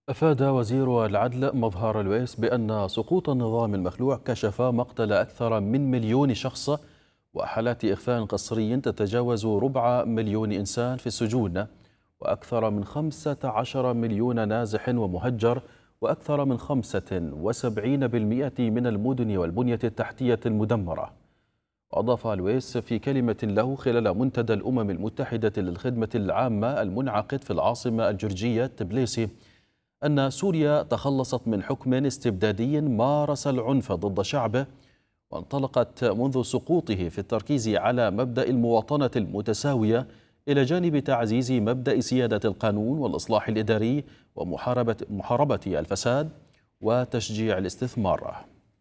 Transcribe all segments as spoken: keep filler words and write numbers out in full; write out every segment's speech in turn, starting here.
أفاد وزير العدل مظهر الويس بأن سقوط النظام المخلوع كشف مقتل أكثر من مليون شخص وحالات إخفاء قسري تتجاوز ربع مليون إنسان في السجون، وأكثر من خمسة عشر مليون نازح ومهجر، وأكثر من خمسة وسبعين بالمئة من المدن والبنية التحتية المدمرة. وأضاف الويس في كلمة له خلال منتدى الأمم المتحدة للخدمة العامة المنعقد في العاصمة الجورجية تبليسي أن سوريا تخلصت من حكم استبدادي مارس العنف ضد شعبه، وانطلقت منذ سقوطه في التركيز على مبدأ المواطنة المتساوية إلى جانب تعزيز مبدأ سيادة القانون والإصلاح الإداري ومحاربة محاربة الفساد وتشجيع الاستثمار.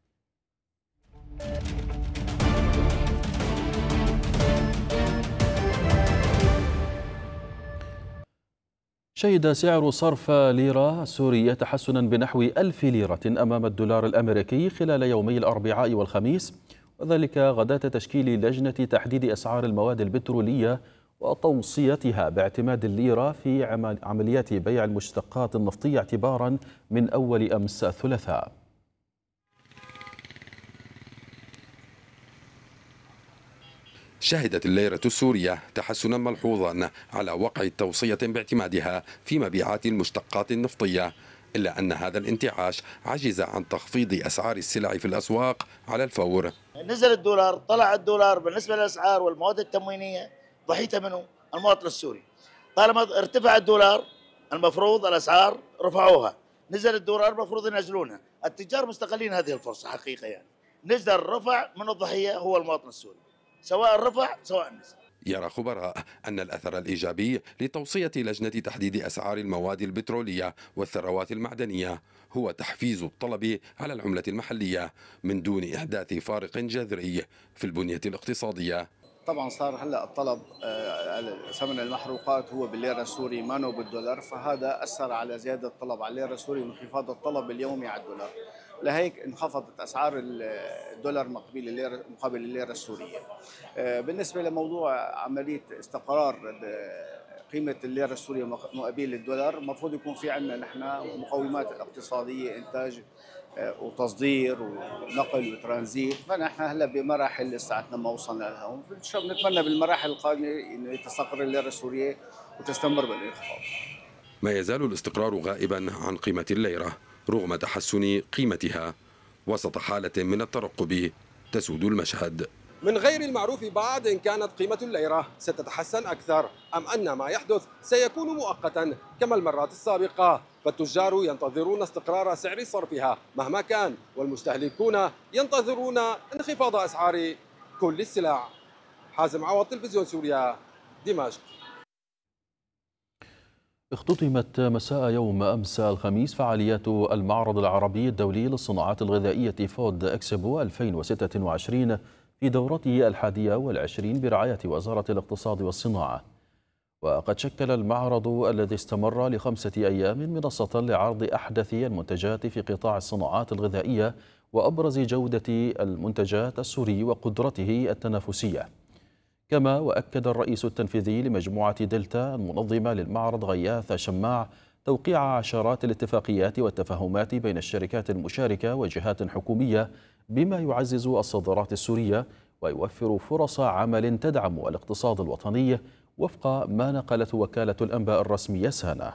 شهد سعر صرف ليرة سورية تحسنا بنحو ألف ليرة أمام الدولار الأمريكي خلال يومي الأربعاء والخميس، وذلك غداة تشكيل لجنة تحديد أسعار المواد البترولية وتوصيتها باعتماد الليرة في عمليات بيع المشتقات النفطية اعتبارا من أول أمس الثلاثاء. شهدت الليرة السورية تحسنا ملحوظا على وقع توصية باعتمادها في مبيعات المشتقات النفطية، إلا أن هذا الانتعاش عجز عن تخفيض أسعار السلع في الأسواق على الفور. نزل الدولار، طلع الدولار بالنسبة للأسعار والمواد التموينية ضحيتها منه المواطن السوري. طالما ارتفع الدولار المفروض الأسعار رفعوها، نزل الدولار المفروض ينزلونها. التجار مستغلين هذه الفرصة حقيقة، يعني نزل الرفع من الضحية هو المواطن السوري، سواء رفع سواء نزل. يرى خبراء أن الأثر الإيجابي لتوصية لجنة تحديد أسعار المواد البترولية والثروات المعدنية هو تحفيز الطلب على العملة المحلية من دون إحداث فارق جذري في البنية الاقتصادية. طبعا صار هلا الطلب ثمن المحروقات هو بالليره السوري ما هو بالدولار، فهذا اثر على زياده الطلب على الليره السوري وانخفاض الطلب اليومي على الدولار، لهيك انخفضت اسعار الدولار مقابل الليره مقابل الليره السوريه. بالنسبه لموضوع عمليه استقرار قيمه الليره السوريه مقابل الدولار، المفروض يكون في عندنا نحن مقومات اقتصاديه، انتاج وتصدير ونقل وترانزيت، فنحن هلا بمراحل لساتنا ما وصلنا لها، نتمنى بالمراحل القادمه انه تستقر الليره السوريه وتستمر بالانخفاض. ما يزال الاستقرار غائبا عن قيمه الليره رغم تحسن قيمتها وسط حاله من الترقب تسود المشهد. من غير المعروف بعد إن كانت قيمة الليرة ستتحسن أكثر أم أن ما يحدث سيكون مؤقتا كما المرات السابقة، فالتجار ينتظرون استقرار سعر صرفها مهما كان، والمستهلكون ينتظرون انخفاض أسعار كل السلع. حازم عوض، تلفزيون سوريا، دمشق. اختتمت مساء يوم أمس الخميس فعاليات المعرض العربي الدولي للصناعات الغذائية فود إكسبو ألفين وستة وعشرين في دورته الحادية والعشرين برعاية وزارة الاقتصاد والصناعة. وقد شكل المعرض الذي استمر لخمسة أيام منصة لعرض أحدث المنتجات في قطاع الصناعات الغذائية وأبرز جودة المنتجات السوري وقدرته التنافسية. كما وأكد الرئيس التنفيذي لمجموعة دلتا المنظمة للمعرض غياث شماع توقيع عشرات الاتفاقيات والتفاهمات بين الشركات المشاركة وجهات حكومية بما يعزز الصادرات السورية ويوفر فرص عمل تدعم الاقتصاد الوطني وفق ما نقلت وكالة الأنباء الرسمية سانا.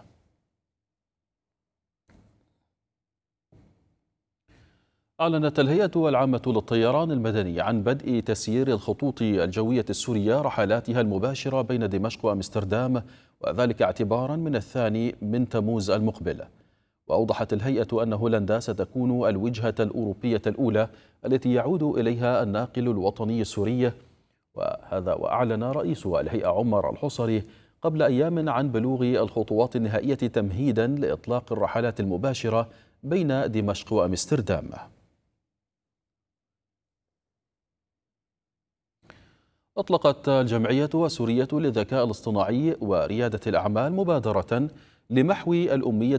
أعلنت الهيئة العامة للطيران المدني عن بدء تسيير الخطوط الجوية السورية رحلاتها المباشرة بين دمشق وأمستردام، وذلك اعتبارا من الثاني من تموز المقبل. وأوضحت الهيئة أن هولندا ستكون الوجهة الأوروبية الأولى التي يعود إليها الناقل الوطني السوري، وهذا وأعلن رئيس الهيئة عمر الحصري قبل أيام عن بلوغ الخطوات النهائية تمهيدا لإطلاق الرحلات المباشرة بين دمشق وأمستردام. أطلقت الجمعية السورية للذكاء الاصطناعي وريادة الأعمال مبادرة لمحو الأمية